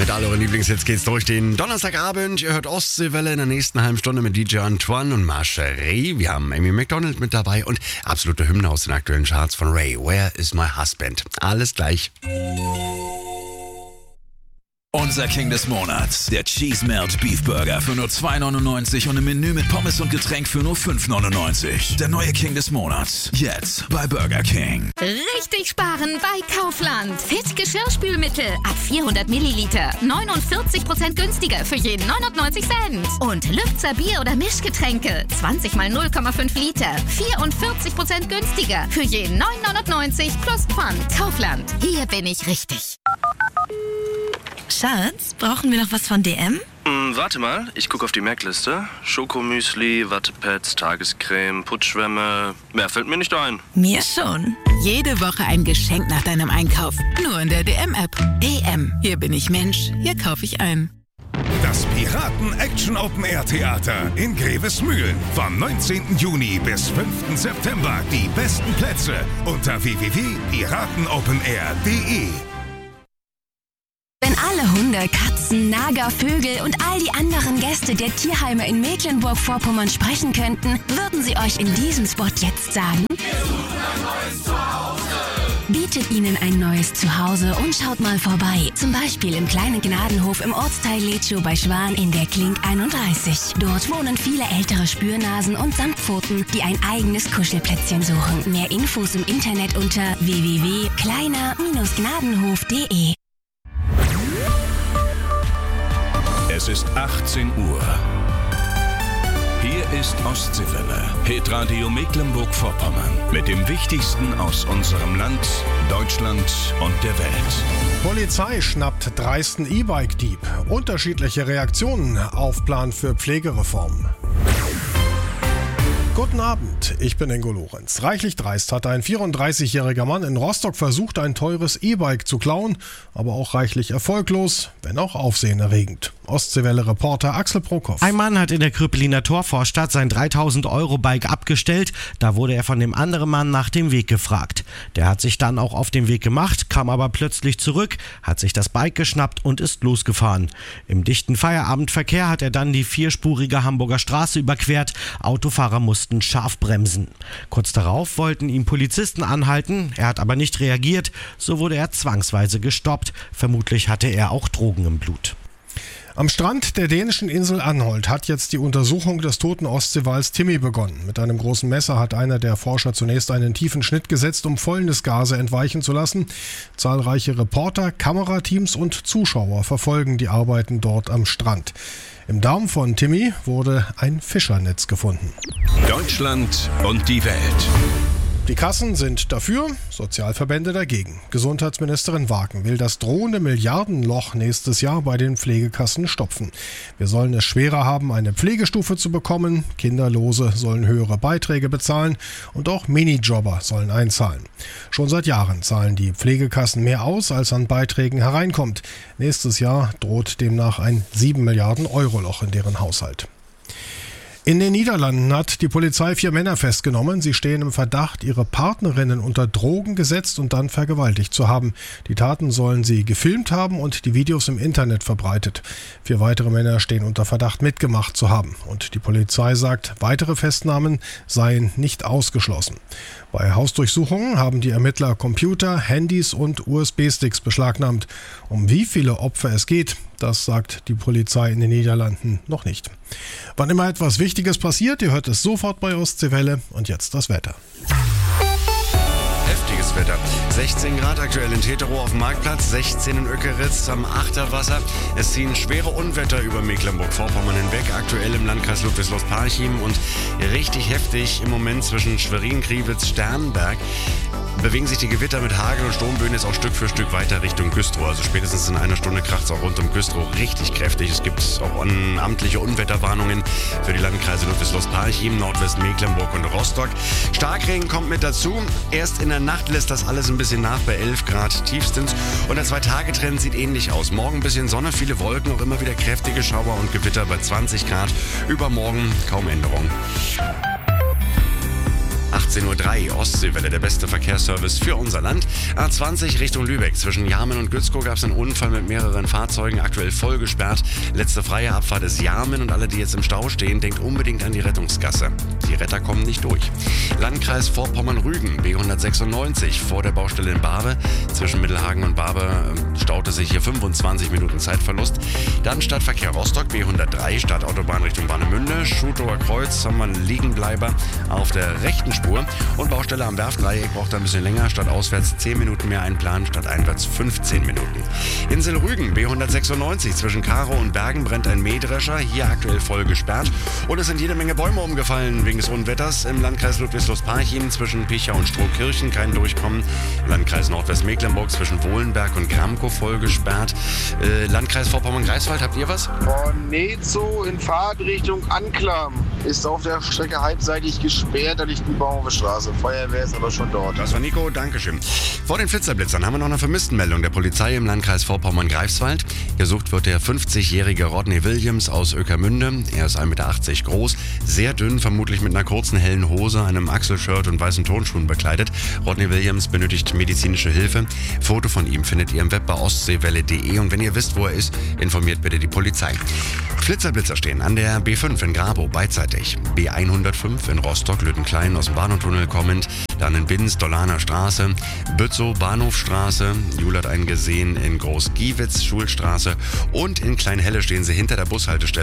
Mit all euren Lieblingshits geht's durch den Donnerstagabend. Ihr hört Ostseewelle in der nächsten halben Stunde mit DJ Antoine und Marcherie. Wir haben Amy Macdonald mit dabei und absolute Hymne aus den aktuellen Charts von Ray. Where is my husband? Alles gleich. Unser King des Monats, der Cheese Melt Beef Burger für nur 2,99 und im Menü mit Pommes und Getränk für nur 5,99. Der neue King des Monats, jetzt bei Burger King. Richtig sparen bei Kaufland. Fit Geschirrspülmittel ab 400 Milliliter. 49% günstiger für jeden 99 Cent. Und Lübzer Bier- oder Mischgetränke. 20 mal 0,5 Liter. 44% günstiger für jeden 9,99 plus Pfand. Kaufland. Hier bin ich richtig. Schatz, brauchen wir noch was von DM? Warte mal, ich gucke auf die Merkliste. Schokomüsli, Wattepads, Tagescreme, Putzschwämme. Mehr fällt mir nicht ein. Mir schon. Jede Woche ein Geschenk nach deinem Einkauf. Nur in der DM-App. DM. Hier bin ich Mensch. Hier kaufe ich ein. Das Piraten-Action-Open-Air-Theater in Grevesmühlen. Vom 19. Juni bis 5. September. Die besten Plätze unter www.piratenopenair.de. Wenn alle Hunde, Katzen, Nager, Vögel und all die anderen Gäste der Tierheime in Mecklenburg-Vorpommern sprechen könnten, würden sie euch in diesem Spot jetzt sagen: Wir suchen ein neues Zuhause. Bietet ihnen ein neues Zuhause und schaut mal vorbei. Zum Beispiel im kleinen Gnadenhof im Ortsteil Letschow bei Schwan in der Klink 31. Dort wohnen viele ältere Spürnasen und Samtpfoten, die ein eigenes Kuschelplätzchen suchen. Mehr Infos im Internet unter www.kleiner-gnadenhof.de. Es ist 18 Uhr. Hier ist Ostseewelle, Hitradio Mecklenburg-Vorpommern. Mit dem Wichtigsten aus unserem Land, Deutschland und der Welt. Polizei schnappt dreisten E-Bike-Dieb. Unterschiedliche Reaktionen auf Plan für Pflegereform. Guten Abend, ich bin Ingo Lorenz. Reichlich dreist hat ein 34-jähriger Mann in Rostock versucht, ein teures E-Bike zu klauen, aber auch reichlich erfolglos, wenn auch aufsehenerregend. Ostseewelle-Reporter Axel Prokop. Ein Mann hat in der Krüppeliner Torvorstadt sein 3.000-Euro-Bike abgestellt. Da wurde er von dem anderen Mann nach dem Weg gefragt. Der hat sich dann auch auf den Weg gemacht, kam aber plötzlich zurück, hat sich das Bike geschnappt und ist losgefahren. Im dichten Feierabendverkehr hat er dann die vierspurige Hamburger Straße überquert. Autofahrer mussten scharf bremsen. Kurz darauf wollten ihn Polizisten anhalten. Er hat aber nicht reagiert. So wurde er zwangsweise gestoppt. Vermutlich hatte er auch Drogen im Blut. Am Strand der dänischen Insel Anholt hat jetzt die Untersuchung des toten Ostseewals Timmy begonnen. Mit einem großen Messer hat einer der Forscher zunächst einen tiefen Schnitt gesetzt, um Fäulnisgase entweichen zu lassen. Zahlreiche Reporter, Kamerateams und Zuschauer verfolgen die Arbeiten dort am Strand. Im Darm von Timmy wurde ein Fischernetz gefunden. Deutschland und die Welt. Die Kassen sind dafür, Sozialverbände dagegen. Gesundheitsministerin Wagen will das drohende Milliardenloch nächstes Jahr bei den Pflegekassen stopfen. Wir sollen es schwerer haben, eine Pflegestufe zu bekommen. Kinderlose sollen höhere Beiträge bezahlen und auch Minijobber sollen einzahlen. Schon seit Jahren zahlen die Pflegekassen mehr aus, als an Beiträgen hereinkommt. Nächstes Jahr droht demnach ein 7 Milliarden Euro Loch in deren Haushalt. In den Niederlanden hat die Polizei 4 Männer festgenommen. Sie stehen im Verdacht, ihre Partnerinnen unter Drogen gesetzt und dann vergewaltigt zu haben. Die Taten sollen sie gefilmt haben und die Videos im Internet verbreitet. 4 weitere Männer stehen unter Verdacht, mitgemacht zu haben. Und die Polizei sagt, weitere Festnahmen seien nicht ausgeschlossen. Bei Hausdurchsuchungen haben die Ermittler Computer, Handys und USB-Sticks beschlagnahmt. Um wie viele Opfer es geht, das sagt die Polizei in den Niederlanden noch nicht. Wann immer etwas Wichtiges passiert, ihr hört es sofort bei Ostseewelle. Und jetzt das Wetter. Heftiges Wetter. 16 Grad aktuell in Teterow auf dem Marktplatz, 16 in Öckeritz am Achterwasser. Es ziehen schwere Unwetter über Mecklenburg-Vorpommern hinweg, aktuell im Landkreis Ludwigslust-Parchim und richtig heftig im Moment zwischen Schwerin, Kriwitz, Sternberg. Bewegen sich die Gewitter mit Hagel und Sturmböen jetzt auch Stück für Stück weiter Richtung Güstrow. Also spätestens in einer Stunde kracht es auch rund um Güstrow richtig kräftig. Es gibt auch amtliche Unwetterwarnungen für die Landkreise Ludwigslust-Parchim, Nordwestmecklenburg und Rostock. Starkregen kommt mit dazu. Erst in der Nacht lässt das alles ein bisschen nach bei 11 Grad tiefstens. Und der 2-Tage-Trend sieht ähnlich aus. Morgen ein bisschen Sonne, viele Wolken, auch immer wieder kräftige Schauer und Gewitter bei 20 Grad. Übermorgen kaum Änderung. 18:03 Uhr, Ostseewelle, der beste Verkehrsservice für unser Land. A20 Richtung Lübeck. Zwischen Jarmen und Gützkow gab es einen Unfall mit mehreren Fahrzeugen, aktuell voll gesperrt. Letzte freie Abfahrt ist Jarmen und alle, die jetzt im Stau stehen, denkt unbedingt an die Rettungsgasse. Die Retter kommen nicht durch. Landkreis Vorpommern-Rügen, B196 vor der Baustelle in Barbe. Zwischen Mittelhagen und Barbe staute sich hier 25 Minuten Zeitverlust. Dann Stadtverkehr Rostock, B103 Stadtautobahn Richtung Warnemünde. Schutower Kreuz haben wir einen Liegenbleiber auf der rechten Spur. Und Baustelle am Werftdreieck braucht ein bisschen länger. Statt auswärts 10 Minuten mehr einplanen, statt einwärts 15 Minuten. Insel Rügen, B196 zwischen Karow und Bergen brennt ein Mähdrescher. Hier aktuell voll gesperrt. Und es sind jede Menge Bäume umgefallen wegen des Unwetters. Im Landkreis Ludwigslust-Parchim zwischen Pichau und Strohkirchen kein Durchkommen. Landkreis Nordwestmecklenburg zwischen Wohlenberg und Kramkow voll gesperrt. Landkreis Vorpommern-Greifswald, habt ihr was? Von Nezow in Fahrtrichtung Anklam ist auf der Strecke halbseitig gesperrt, da liegt ein Baum auf der Straße. Feuerwehr ist aber schon dort. Das war Nico, Dankeschön. Vor den Flitzerblitzern haben wir noch eine Vermisstenmeldung der Polizei im Landkreis Vorpommern-Greifswald. Gesucht wird der 50-jährige Rodney Williams aus Oekermünde. Er ist 1,80 Meter groß, sehr dünn, vermutlich mit einer kurzen hellen Hose, einem Achselshirt und weißen Turnschuhen bekleidet. Rodney Williams benötigt medizinische Hilfe. Foto von ihm findet ihr im Web bei ostseewelle.de und wenn ihr wisst, wo er ist, informiert bitte die Polizei. Flitzerblitzer stehen an der B5 in Grabow beidseitig, B105 in Rostock, Lüttenklein aus dem Bahnhoftunnel kommend, dann in Binz, Dollaner Straße, Bützow, Bahnhofstraße, Jule hat einen gesehen in Groß-Giewitz, Schulstraße und in Kleinhelle stehen sie hinter der Bushaltestelle.